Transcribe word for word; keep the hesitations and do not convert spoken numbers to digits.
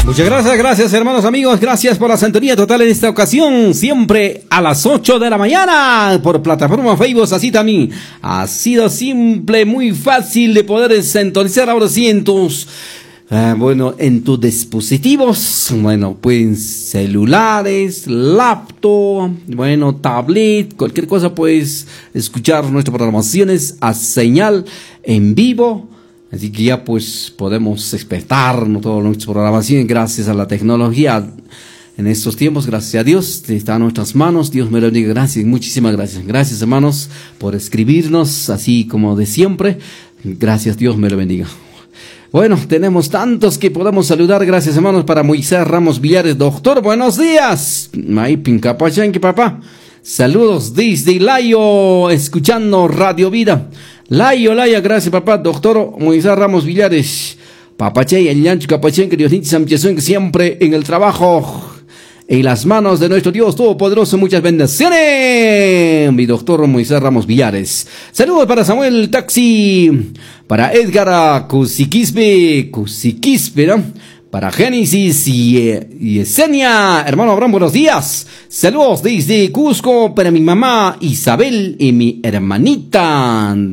Muchas gracias, gracias hermanos amigos, gracias por la sintonía total en esta ocasión, siempre a las ocho de la mañana por plataforma Facebook, así también ha sido simple, muy fácil de poder sintonizar ahora sí en tus, eh, bueno, en tus dispositivos, bueno, pues celulares, laptop, bueno, tablet, cualquier cosa puedes escuchar nuestras programaciones a señal en vivo. Así que ya pues podemos despertar toda nuestra programación gracias a la tecnología en estos tiempos, gracias a Dios, está en nuestras manos, Dios me lo bendiga, gracias, muchísimas gracias, gracias hermanos por escribirnos así como de siempre, gracias, Dios me lo bendiga. Bueno, tenemos tantos que podemos saludar, gracias hermanos, para Moisés Ramos Villares, doctor, buenos días, ay pincapachanque papá, saludos desde Layo, escuchando Radio Vida. Layo, Laya, gracias papá, doctor Moisés Ramos Villares, papachay, el llancho capachén, que Dios que siempre en el trabajo, en las manos de nuestro Dios Todopoderoso, muchas bendiciones, mi doctor Moisés Ramos Villares. Saludos para Samuel Taxi, para Edgar Cusiquispe, Cusiquispe, ¿no? Para Génesis y, y Esenia, hermano Abraham, buenos días. Saludos desde Cusco para mi mamá Isabel y mi hermanita